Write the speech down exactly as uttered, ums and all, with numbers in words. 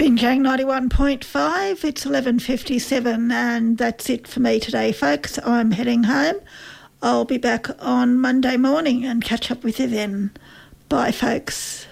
Binjang ninety-one point five, it's eleven fifty-seven, and that's it for me today, folks. I'm heading home. I'll be back on Monday morning and catch up with you then. Bye, folks.